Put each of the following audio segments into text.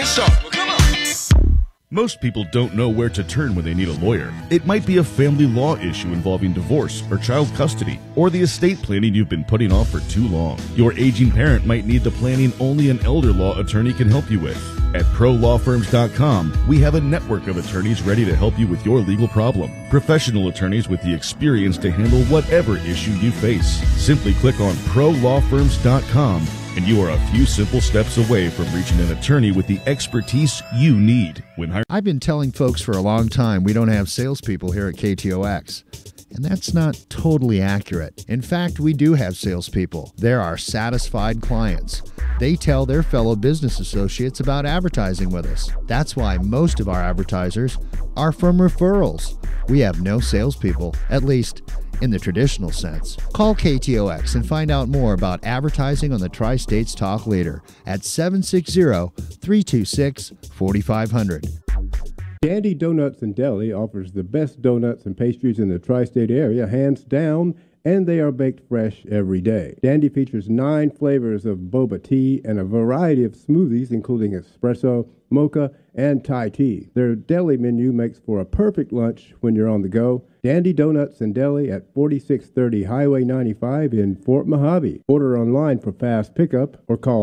sharp. Well, come on. Most people don't know where to turn when they need a lawyer. It might be a family law issue involving divorce or child custody, or the estate planning you've been putting off for too long. Your aging parent might need the planning only an elder law attorney can help you with. At ProLawFirms.com, we have a network of attorneys ready to help you with your legal problem. Professional attorneys with the experience to handle whatever issue you face. Simply click on ProLawFirms.com and you are a few simple steps away from reaching an attorney with the expertise you need when hiring. I've been telling folks for a long time we don't have salespeople here at KTOX. And that's not totally accurate. In fact, we do have salespeople. They're our satisfied clients. They tell their fellow business associates about advertising with us. That's why most of our advertisers are from referrals. We have no salespeople, at least in the traditional sense. Call KTOX and find out more about advertising on the Tri-States Talk Leader at 760-326-4500. Dandy Donuts and Deli offers the best donuts and pastries in the tri-state area, hands down, and they are baked fresh every day. Dandy features 9 flavors of boba tea and a variety of smoothies, including espresso, mocha, and Thai tea. Their deli menu makes for a perfect lunch when you're on the go. Dandy Donuts and Deli at 4630 Highway 95 in Fort Mojave. Order online for fast pickup or call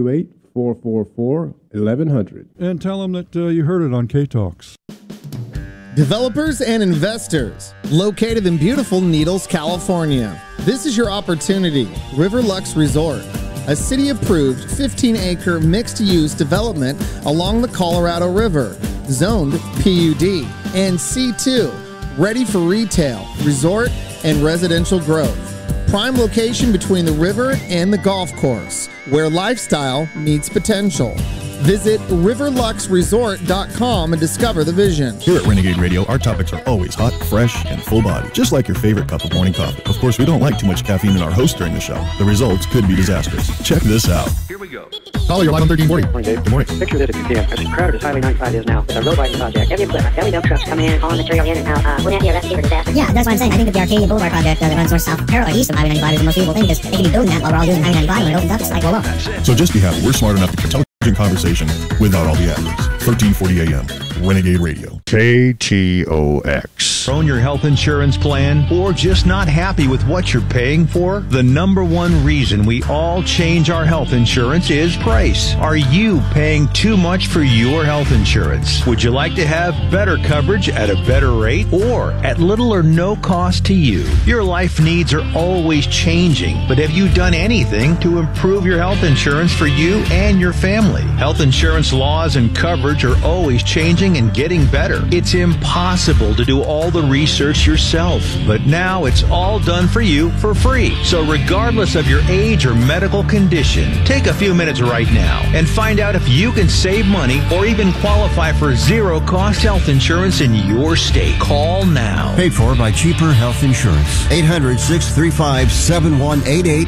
928-444-1100. And tell them that you heard it on K-Talks. Developers and investors, located in beautiful Needles, California. This is your opportunity. Riverlux Resort, a city-approved 15-acre mixed-use development along the Colorado River, zoned PUD and C2, ready for retail, resort, and residential growth. Prime location between the river and the golf course, where lifestyle meets potential. Visit riverluxresort.com and discover the vision. Here at Renegade Radio, our topics are always hot, fresh, and full body, just like your favorite cup of morning coffee. Of course, we don't like too much caffeine in our host during the show. The results could be disastrous. Check this out. Here we go. Caller, you're live on 1340. Morning, Dave. Good morning. Picture this if you can. As crowded as Highway 95 is now, it's a road widening project. Heavy equipment, heavy dump trucks coming in, hauling material in and out. Wouldn't that be a recipe for disaster? Yeah, that's what I'm saying. I think that the Arcadia Boulevard project that runs north, south, parallel, east of Highway 95 is the most feasible thing because they can be building that while we're all using Highway 95 when it opens up. It's like, well, So just be happy. We're smart enough to intelligent conversation without all the additives. 1340 AM, Renegade Radio. KTOX. Own your health insurance plan or just not happy with what you're paying for? The number one reason we all change our health insurance is price. Are you paying too much for your health insurance? Would you like to have better coverage at a better rate or at little or no cost to you? Your life needs are always changing, but have you done anything to improve your health insurance for you and your family? Health insurance laws and coverage are always changing and getting better. It's impossible to do all the research yourself, but now it's all done for you for free. So regardless of your age or medical condition, take a few minutes right now and find out if you can save money or even qualify for zero-cost health insurance in your state. Call now. Paid for by Cheaper Health Insurance. 800-635-7188.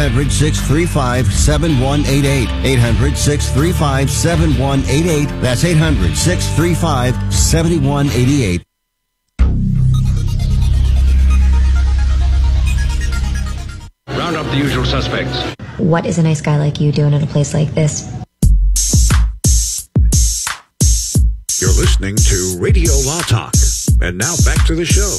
800-635-7188. 800-635-7188. That's 800-635-7188. Round up the usual suspects. What is a nice guy like you doing in a place like this? You're listening to Radio Law Talk. And now back to the show.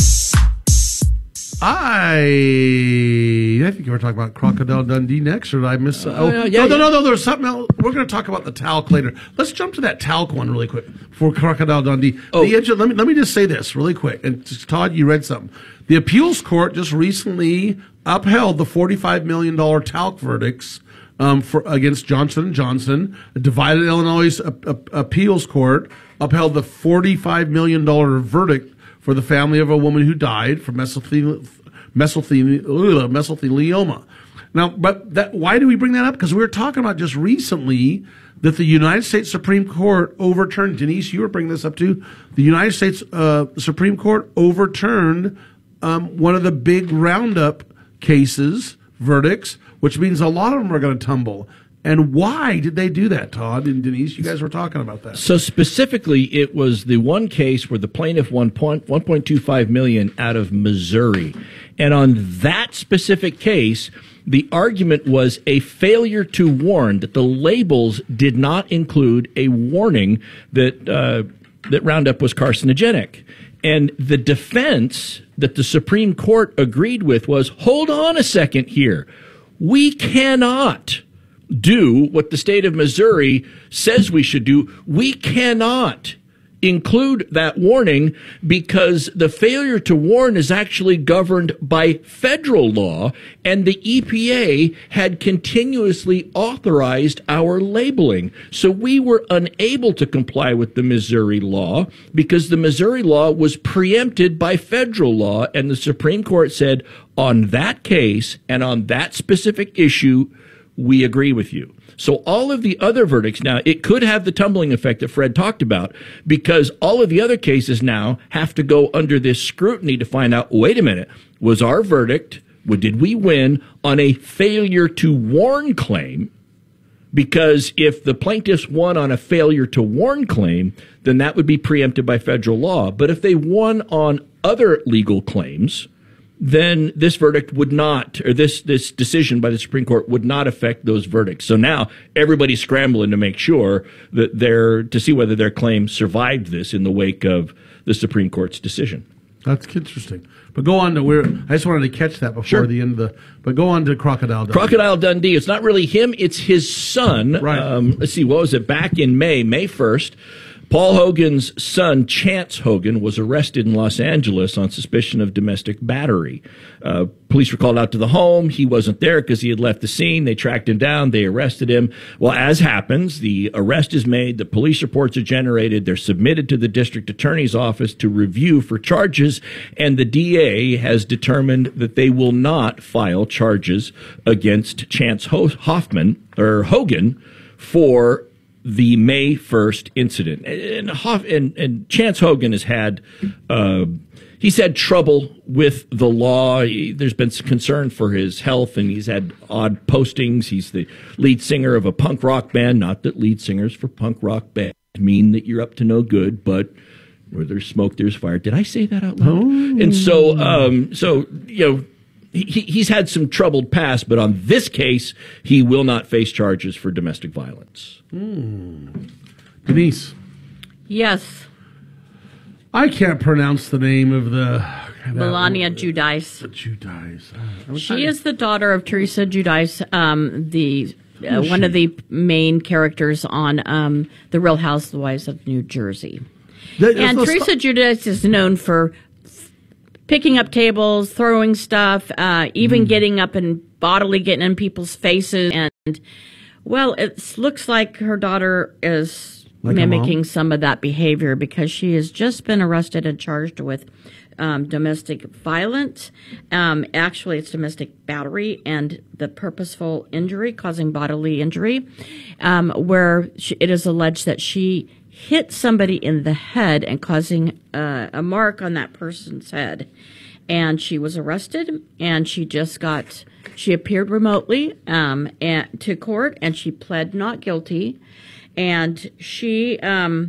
I think you were talking about Crocodile Dundee next, or did I miss? No, there's something else. We're going to talk about the talc later. Let's jump to that talc one really quick before Crocodile Dundee. Let me just say this really quick. And Todd, you read something. The appeals court just recently upheld the $45 million talc verdicts against Johnson & Johnson. A divided Illinois appeals court upheld the $45 million verdict for the family of a woman who died from mesothelioma. Now, why do we bring that up? Because we were talking about just recently that the United States Supreme Court overturned, Denise, you were bringing this up too, the United States Supreme Court overturned one of the big Roundup cases, verdicts, which means a lot of them are going to tumble. And why did they do that, Todd and Denise? You guys were talking about that. So specifically, it was the one case where the plaintiff won $1.25 million out of Missouri. And on that specific case, the argument was a failure to warn, that the labels did not include a warning that that Roundup was carcinogenic. And the defense that the Supreme Court agreed with was, hold on a second here. We cannot do what the state of Missouri says we should do. We cannot include that warning because the failure to warn is actually governed by federal law, and the EPA had continuously authorized our labeling. So we were unable to comply with the Missouri law because the Missouri law was preempted by federal law, and the Supreme Court said, on that case and on that specific issue, we agree with you. So all of the other verdicts now, it could have the tumbling effect that Fred talked about, because all of the other cases now have to go under this scrutiny to find out, wait a minute, was our verdict, did we win on a failure to warn claim? Because if the plaintiffs won on a failure to warn claim, then that would be preempted by federal law. But if they won on other legal claims, then this verdict would not, or this decision by the Supreme Court would not affect those verdicts. So now everybody's scrambling to make sure that to see whether their claim survived this in the wake of the Supreme Court's decision. That's interesting. But go on to I just wanted to catch that before the end of but go on to Crocodile Dundee. Crocodile Dundee. It's not really him, it's his son. Right. Let's see, what was it? Back in May 1st, Paul Hogan's son, Chance Hogan, was arrested in Los Angeles on suspicion of domestic battery. Police were called out to the home. He wasn't there because he had left the scene. They tracked him down. They arrested him. Well, as happens, the arrest is made. The police reports are generated. They're submitted to the district attorney's office to review for charges. And the DA has determined that they will not file charges against Chance Hogan for the May 1st incident. And Chance Hogan has had, he's had trouble with the law. There's been concern for his health, and he's had odd postings. He's the lead singer of a punk rock band. Not that lead singers for punk rock bands mean that you're up to no good, but where there's smoke, there's fire. Did I say that out loud? Oh. And so, he's had some troubled past, but on this case, he will not face charges for domestic violence. Denise. Yes. I can't pronounce the name of Melania Giudice. Giudice. She is the daughter of Teresa Giudice, one of the main characters on The Real Housewives of New Jersey. And Teresa Giudice is known for picking up tables, throwing stuff, even getting up and bodily getting in people's faces. And, well, it looks like her daughter is mimicking some of that behavior because she has just been arrested and charged with domestic violence. Actually, it's domestic battery and the purposeful injury, causing bodily injury, where it is alleged that she hit somebody in the head and causing a mark on that person's head. And she was arrested, and she appeared remotely to court, and she pled not guilty. And she, I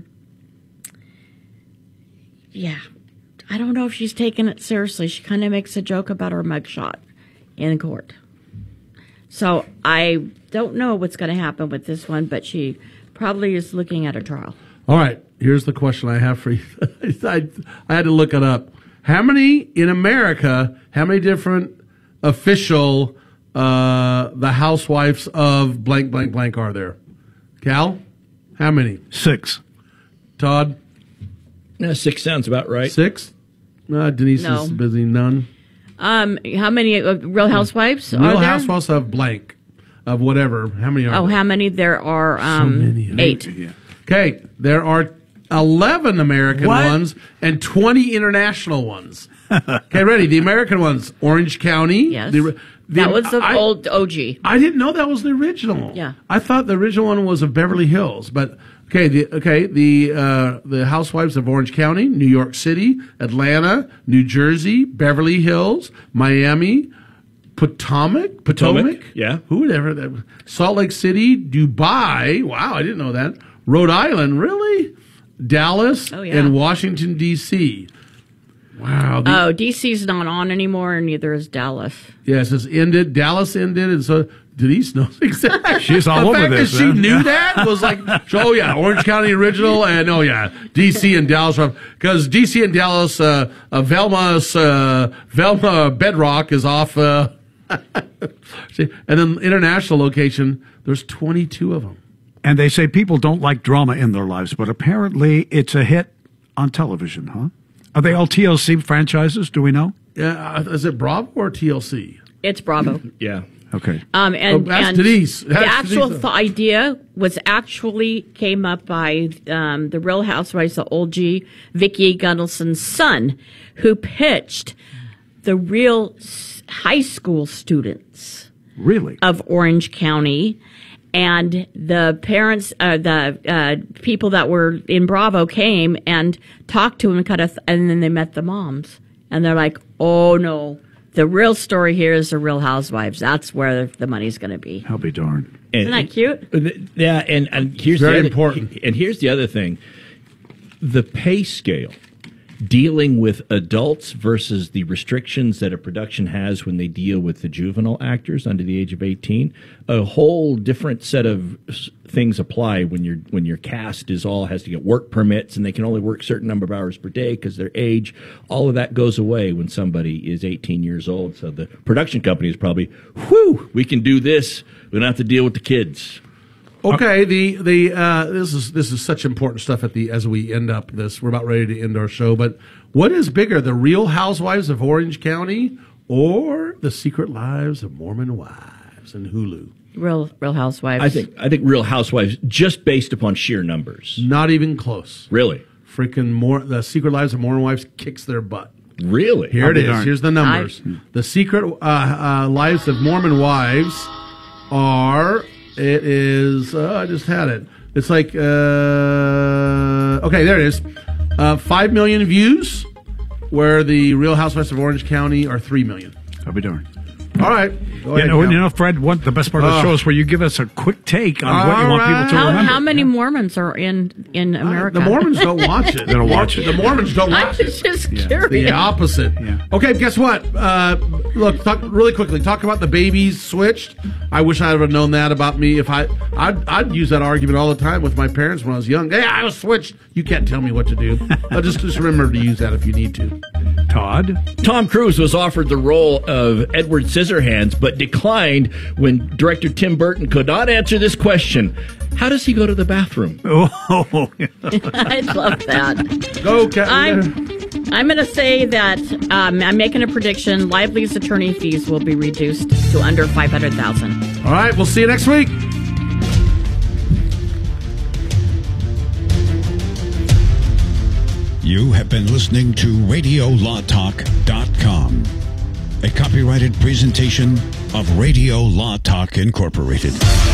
don't know if she's taken it seriously. She kind of makes a joke about her mugshot in court. So I don't know what's going to happen with this one, but she probably is looking at a trial. All right, here's the question I have for you. I had to look it up. How many different official the housewives of blank, blank, blank are there? Cal, how many? 6. Todd? 6 sounds about right. 6? Denise is busy. None. How many Real Housewives are there? Real Housewives of blank, of whatever. How many are there? How many? There are so many. 8. Yeah. Okay, there are 11 American ones and 20 international ones. Okay, ready? The American ones: Orange County. Yes. That was the old OG. I didn't know that was the original. Yeah. I thought the original one was of Beverly Hills, but the Housewives of Orange County, New York City, Atlanta, New Jersey, Beverly Hills, Miami, Potomac. Yeah. Who would ever that? Salt Lake City, Dubai. Wow, I didn't know that. Rhode Island, really? Dallas and Washington D.C. Wow. DC's not on anymore, and neither is Dallas. Yes, it's ended. Dallas ended, and so Denise knows exactly. She's all over this. The fact that she knew that was like, oh yeah, Orange County original, and oh yeah, DC and Dallas, because DC and Dallas, Velma Bedrock is off, and then international location, there's 22 of them. And they say people don't like drama in their lives, but apparently it's a hit on television, huh? Are they all TLC franchises? Do we know? Yeah, is it Bravo or TLC? It's Bravo. Yeah. Okay. And Denise. The actual idea was actually came up by the Real Housewives, the old Vicki Gunvalson's son, who pitched the real high school students. Really? Of Orange County. And the parents, the people that were in Bravo came and talked to him and then they met the moms. And they're like, oh, no, the real story here is the Real Housewives. That's where the money's going to be. I'll be darned. Isn't that cute? Yeah, and here's very the other, important. And here's the other thing. The pay scale, dealing with adults versus the restrictions that a production has when they deal with the juvenile actors under the age of 18, a whole different set of things apply when your cast has to get work permits and they can only work a certain number of hours per day because their age. All of that goes away when somebody is 18 years old. So the production company is probably, we can do this. We don't have to deal with the kids. Okay, this is such important stuff as we end up this. We're about ready to end our show, but what is bigger, the Real Housewives of Orange County or the Secret Lives of Mormon Wives and Hulu? Real Housewives. I think Real Housewives, just based upon sheer numbers. Not even close. Really? The Secret Lives of Mormon Wives kicks their butt. Really? Here it is. Here's the numbers. The Secret Lives of Mormon Wives are. It is, I just had it. It's like, okay, there it is. 5 million views, where the Real Housewives of Orange County are 3 million. I'll be darned. All right. Go ahead, Fred, the best part of the show is where you give us a quick take on what you want people to remember. How many Mormons are in America? The Mormons don't watch it. They don't watch it. The Mormons don't watch it. I was just curious. The opposite. Yeah. Okay, guess what? Look, really quickly, talk about the babies switched. I wish I would have known that about me. If I'd use that argument all the time with my parents when I was young. Hey, I was switched. You can't tell me what to do. Just remember to use that if you need to. Todd? Tom Cruise was offered the role of Edward Scissorhands, but declined when director Tim Burton could not answer this question. How does he go to the bathroom? Oh, I love that. Go, Cat. I'm going to say that I'm making a prediction. Lively's attorney fees will be reduced to under $500,000. All right, we'll see you next week. You have been listening to RadioLawTalk.com, a copyrighted presentation of Radio Law Talk Incorporated.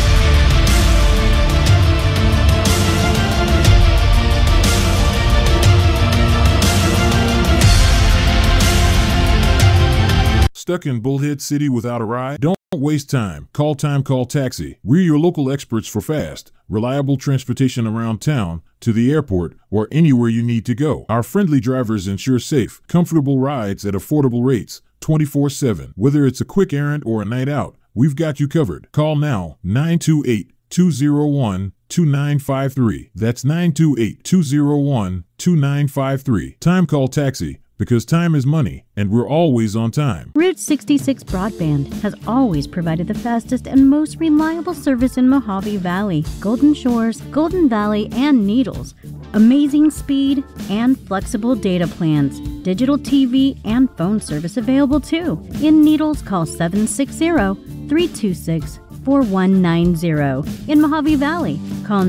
Stuck in Bullhead City without a ride? Don't waste time. Call Taxi. We're your local experts for fast, reliable transportation around town, to the airport, or anywhere you need to go. Our friendly drivers ensure safe, comfortable rides at affordable rates, 24/7. Whether it's a quick errand or a night out, we've got you covered. Call now, 928-201-2953. That's 928-201-2953. Time Call Taxi, because time is money, and we're always on time. Route 66 Broadband has always provided the fastest and most reliable service in Mojave Valley, Golden Shores, Golden Valley, and Needles. Amazing speed and flexible data plans. Digital TV and phone service available too. In Needles, call 760-326-4190. In Mojave Valley, call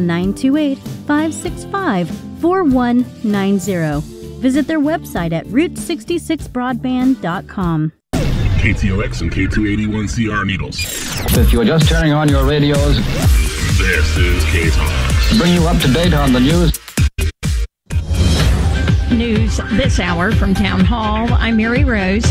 928-565-4190. Visit their website at route66broadband.com. KTOX and K281CR Needles. If you are just turning on your radios, this is K-Talks. To bring you up to date on the news. News this hour from Town Hall. I'm Mary Rose.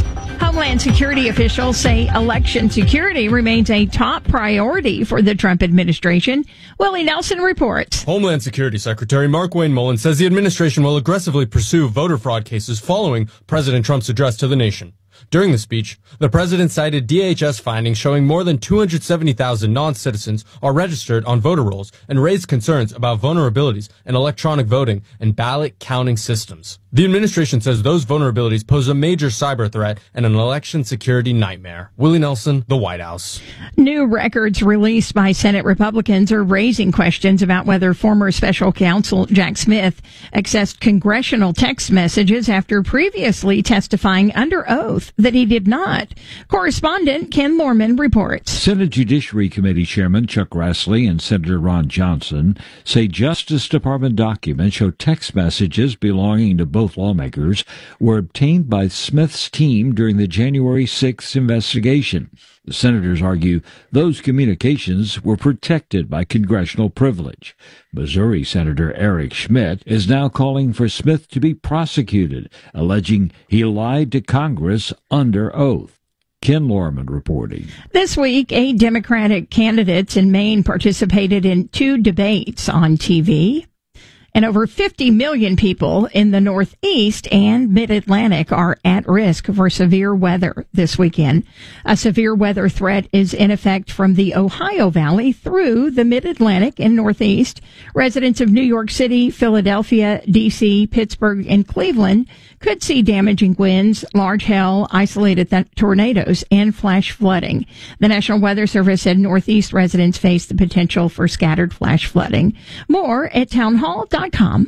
Homeland Security officials say election security remains a top priority for the Trump administration. Willie Nelson reports. Homeland Security Secretary Markwayne Mullin says the administration will aggressively pursue voter fraud cases following President Trump's address to the nation. During the speech, the president cited DHS findings showing more than 270,000 non-citizens are registered on voter rolls and raised concerns about vulnerabilities in electronic voting and ballot counting systems. The administration says those vulnerabilities pose a major cyber threat and an election security nightmare. Willie Nelson, the White House. New records released by Senate Republicans are raising questions about whether former special counsel Jack Smith accessed congressional text messages after previously testifying under oath that he did not. Correspondent Ken Lorman reports. Senate Judiciary Committee Chairman Chuck Grassley and Senator Ron Johnson say Justice Department documents show text messages belonging to both lawmakers were obtained by Smith's team during the January 6th investigation. The senators argue those communications were protected by congressional privilege. Missouri Senator Eric Schmidt is now calling for Smith to be prosecuted, alleging he lied to Congress under oath. Ken Lorman reporting. This week, 8 Democratic candidates in Maine participated in 2 debates on TV. And over 50 million people in the Northeast and Mid-Atlantic are at risk for severe weather this weekend. A severe weather threat is in effect from the Ohio Valley through the Mid-Atlantic and Northeast. Residents of New York City, Philadelphia, D.C., Pittsburgh, and Cleveland could see damaging winds, large hail, isolated tornadoes, and flash flooding. The National Weather Service said Northeast residents face the potential for scattered flash flooding. More at townhall.com.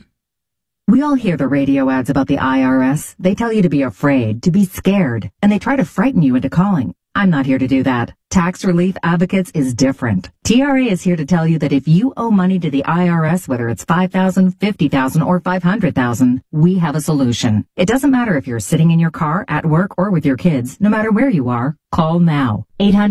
We all hear the radio ads about the IRS. They tell you to be afraid, to be scared, and they try to frighten you into calling. I'm not here to do that. Tax Relief Advocates is different. TRA is here to tell you that if you owe money to the IRS, whether it's $5,000, $50,000, or $500,000, we have a solution. It doesn't matter if you're sitting in your car, at work, or with your kids. No matter where you are, call now.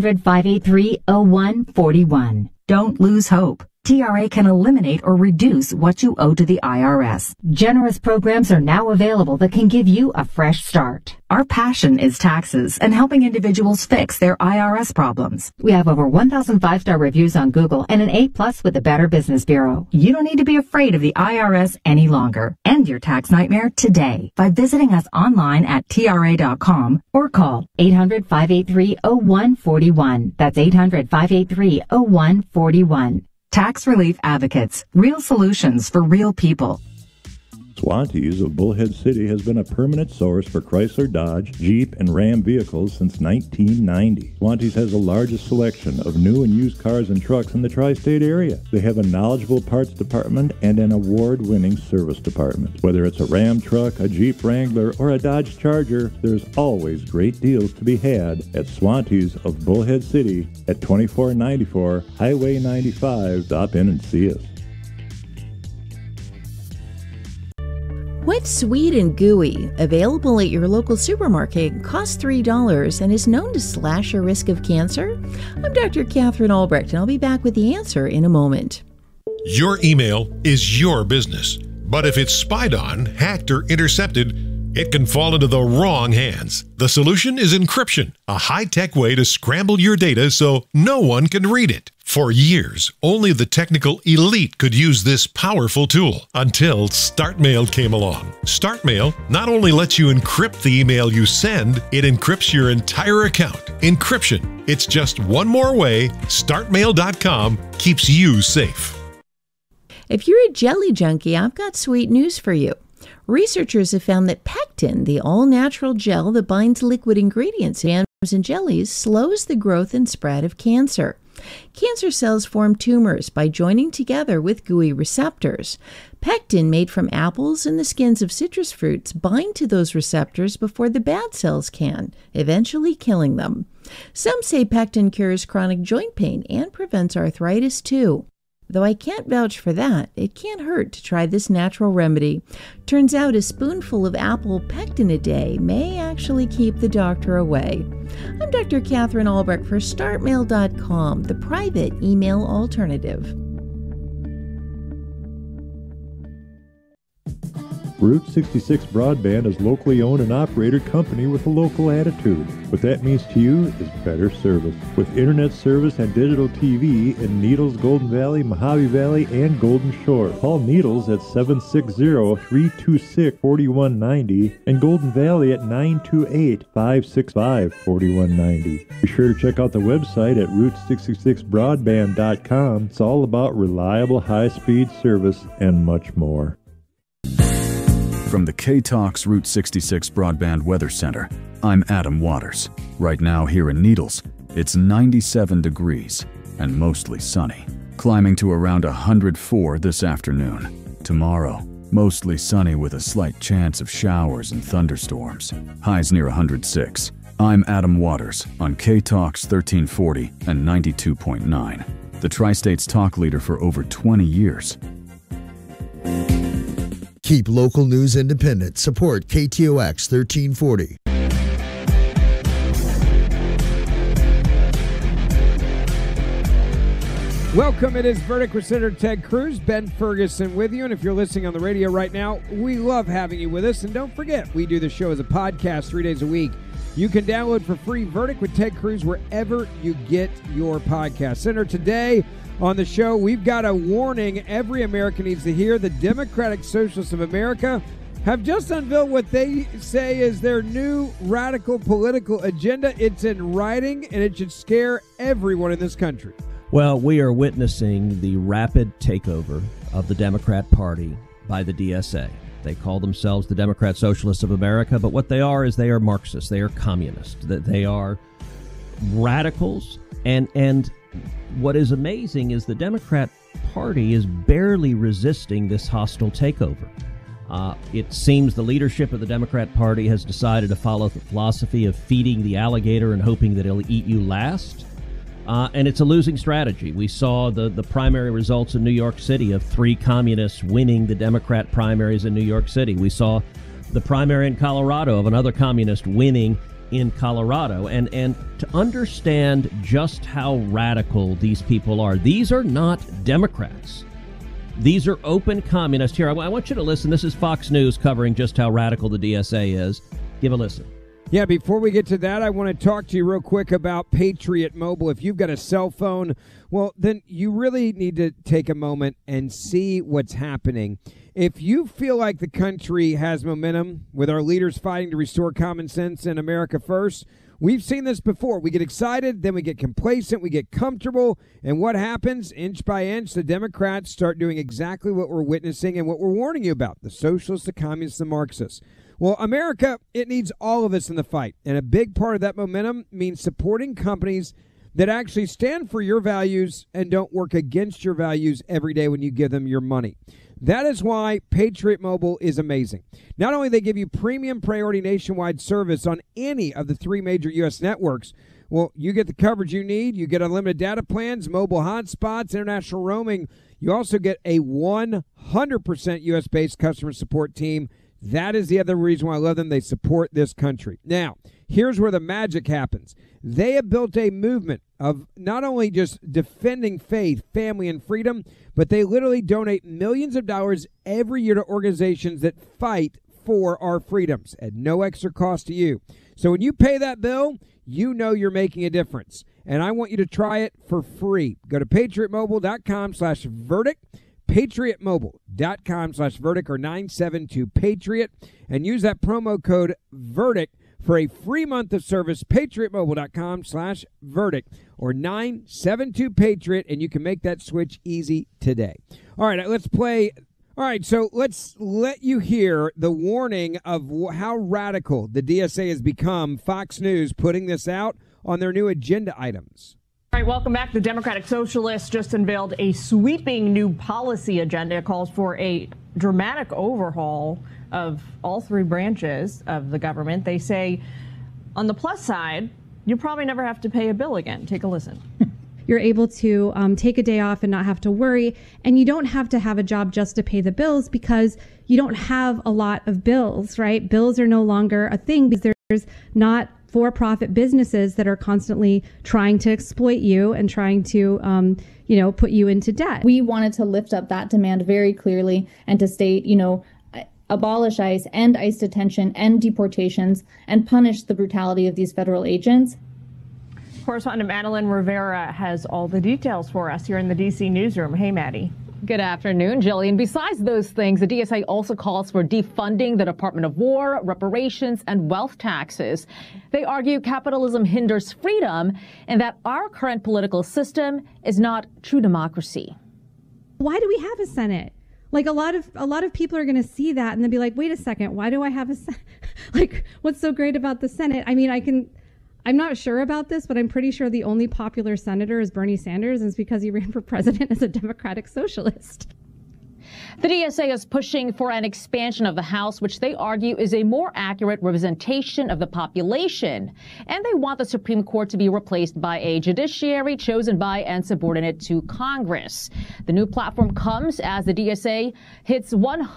800-583-0141. Don't lose hope. TRA can eliminate or reduce what you owe to the IRS. Generous programs are now available that can give you a fresh start. Our passion is taxes and helping individuals fix their IRS problems. We have over 1,000 5-star reviews on Google and an A+ with the Better Business Bureau. You don't need to be afraid of the IRS any longer. End your tax nightmare today by visiting us online at TRA.com or call 800-583-0141. That's 800-583-0141. Tax Relief Advocates. Real solutions for real people. Swantees of Bullhead City has been a permanent source for Chrysler, Dodge, Jeep, and Ram vehicles since 1990. Swantees has the largest selection of new and used cars and trucks in the tri-state area. They have a knowledgeable parts department and an award-winning service department. Whether it's a Ram truck, a Jeep Wrangler, or a Dodge Charger, there's always great deals to be had at Swantees of Bullhead City at 2494 Highway 95. Stop in and see us. Wet, Sweet, and Gooey, available at your local supermarket, costs $3 and is known to slash your risk of cancer? I'm Dr. Catherine Albrecht, and I'll be back with the answer in a moment. Your email is your business, but if it's spied on, hacked, or intercepted, it can fall into the wrong hands. The solution is encryption, a high-tech way to scramble your data so no one can read it. For years, only the technical elite could use this powerful tool until StartMail came along. StartMail not only lets you encrypt the email you send, it encrypts your entire account. Encryption. It's just one more way StartMail.com keeps you safe. If you're a jelly junkie, I've got sweet news for you. Researchers have found that pectin, the all-natural gel that binds liquid ingredients in jams and jellies, slows the growth and spread of cancer. Cancer cells form tumors by joining together with gooey receptors. Pectin, made from apples and the skins of citrus fruits, bind to those receptors before the bad cells can, eventually killing them. Some say pectin cures chronic joint pain and prevents arthritis too. Though I can't vouch for that, it can't hurt to try this natural remedy. Turns out a spoonful of apple pectin a day may actually keep the doctor away. I'm Dr. Catherine Albrecht for StartMail.com, the private email alternative. Route 66 Broadband is locally owned and operated company with a local attitude. What that means to you is better service. With internet service and digital TV in Needles, Golden Valley, Mojave Valley, and Golden Shore. Call Needles at 760-326-4190 and Golden Valley at 928-565-4190. Be sure to check out the website at Route66Broadband.com. It's all about reliable high-speed service and much more. From the K-Talks Route 66 Broadband Weather Center, I'm Adam Waters. Right now here in Needles, it's 97 degrees and mostly sunny, climbing to around 104 this afternoon. Tomorrow, mostly sunny with a slight chance of showers and thunderstorms. Highs near 106. I'm Adam Waters on K-Talks 1340 and 92.9, the Tri-State's talk leader for over 20 years. Keep local news independent. Support KTOX 1340. Welcome. It is Verdict with Senator Ted Cruz, Ben Ferguson with you. And if you're listening on the radio right now, we love having you with us. And don't forget, we do the show as a podcast 3 days a week. You can download for free Verdict with Ted Cruz wherever you get your podcast. Senator, today on the show, we've got a warning every American needs to hear. The Democratic Socialists of America have just unveiled what they say is their new radical political agenda. It's in writing, and it should scare everyone in this country. Well, we are witnessing the rapid takeover of the Democrat Party by the DSA. They call themselves the Democrat Socialists of America, but what they are is they are Marxists. They are communists. They are radicals, and what is amazing is the Democrat Party is barely resisting this hostile takeover. It seems the leadership of the Democrat Party has decided to follow the philosophy of feeding the alligator and hoping that it'll eat you last. And it's a losing strategy. We saw the primary results in New York City of 3 communists winning the Democrat primaries in New York City. We saw the primary in Colorado of another communist winning in Colorado. And to understand just how radical these people are, these are not Democrats. These are open communists. Here, I want you to listen. This is Fox News covering just how radical the DSA is. Give a listen. Yeah, before we get to that, I want to talk to you real quick about Patriot Mobile. If you've got a cell phone, well, then you really need to take a moment and see what's happening. If you feel like the country has momentum with our leaders fighting to restore common sense and America first, we've seen this before. We get excited, then we get complacent, we get comfortable, and what happens? Inch by inch, the Democrats start doing exactly what we're witnessing and what we're warning you about, the socialists, the communists, the Marxists. Well, America, it needs all of us in the fight, and a big part of that momentum means supporting companies that actually stand for your values and don't work against your values every day when you give them your money. That is why Patriot Mobile is amazing. Not only do they give you premium priority nationwide service on any of the 3 major U.S. networks, well, you get the coverage you need. You get unlimited data plans, mobile hotspots, international roaming. You also get a 100% U.S.-based customer support team. That is the other reason why I love them. They support this country. Now, here's where the magic happens. They have built a movement of not only just defending faith, family, and freedom, but they literally donate millions of dollars every year to organizations that fight for our freedoms at no extra cost to you. So when you pay that bill, you know you're making a difference. And I want you to try it for free. Go to patriotmobile.com/verdict. patriotmobile.com/verdict or 972-PATRIOT and use that promo code VERDICT for a free month of service. patriotmobile.com/verdict or 972-PATRIOT, and you can make that switch easy today. All right, let's play. All right, so let's let you hear the warning of how radical the DSA has become. Fox News putting this out on their new agenda items. All right, welcome back. The Democratic Socialists just unveiled a sweeping new policy agenda. It calls for a dramatic overhaul of all 3 branches of the government. They say, on the plus side, you'll probably never have to pay a bill again. Take a listen. You're able to take a day off and not have to worry. And you don't have to have a job just to pay the bills because you don't have a lot of bills, right? Bills are no longer a thing because there's not for-profit businesses that are constantly trying to exploit you and trying to, put you into debt. We wanted to lift up that demand very clearly and to state, abolish ICE, end ICE detention, end deportations, and punish the brutality of these federal agents. Correspondent Madeline Rivera has all the details for us here in the D.C. newsroom. Hey, Maddie. Good afternoon, Jillian. Besides those things, the DSA also calls for defunding the Department of War, reparations, and wealth taxes. They argue capitalism hinders freedom and that our current political system is not true democracy. Why do we have a Senate? Like a lot of people are going to see that and they'll be like, wait a second, why do I have a Senate? Like, what's so great about the Senate? I mean, I'm not sure about this, but I'm pretty sure the only popular senator is Bernie Sanders, and it's because he ran for president as a Democratic socialist. The DSA is pushing for an expansion of the House, which they argue is a more accurate representation of the population. And they want the Supreme Court to be replaced by a judiciary chosen by and subordinate to Congress. The new platform comes as the DSA hits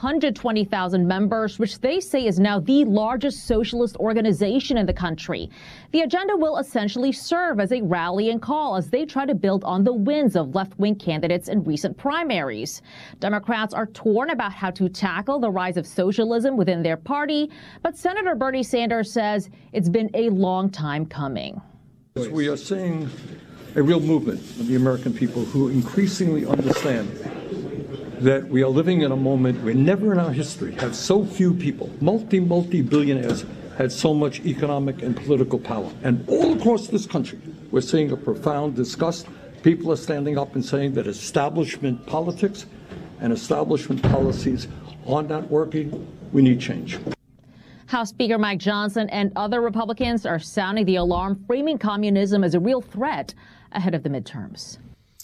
120,000 members, which they say is now the largest socialist organization in the country. The agenda will essentially serve as a rallying call as they try to build on the wins of left-wing candidates in recent primaries. Democrats are torn about how to tackle the rise of socialism within their party, but Senator Bernie Sanders says it's been a long time coming. We are seeing a real movement of the American people who increasingly understand that we are living in a moment where never in our history have so few people, multi-billionaires, had so much economic and political power. And all across this country, we're seeing a profound disgust. People are standing up and saying that establishment politics and establishment policies are not working. We need change. House Speaker Mike Johnson and other Republicans are sounding the alarm, framing communism as a real threat ahead of the midterms.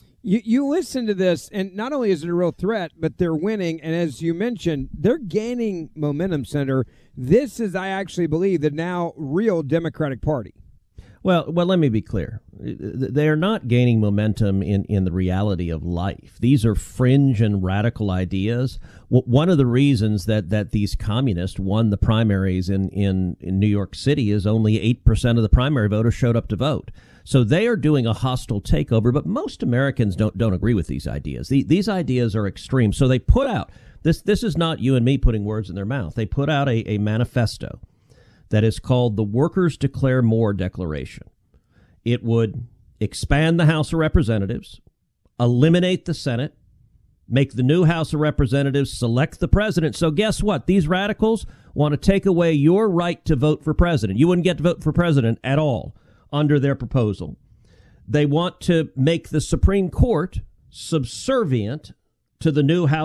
You listen to this, and not only is it a real threat, but they're winning. And as you mentioned, they're gaining momentum, Senator. This is, I actually believe, the now real Democratic Party. Well, let me be clear. They are not gaining momentum in the reality of life. These are fringe and radical ideas. One of the reasons that these communists won the primaries in New York City is only 8% of the primary voters showed up to vote. So they are doing a hostile takeover, but most Americans don't agree with these ideas. These ideas are extreme. So they put out, this is not you and me putting words in their mouth. They put out a manifesto that is called the Workers Declare More Declaration. It would expand the House of Representatives, eliminate the Senate, make the new House of Representatives select the president. So guess what? These radicals want to take away your right to vote for president. You wouldn't get to vote for president at all under their proposal. They want to make the Supreme Court subservient to the new House